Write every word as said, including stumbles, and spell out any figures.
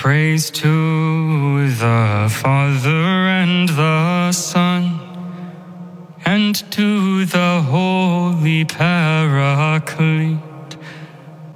Praise to the Father and the Son, and to the Holy Paraclete,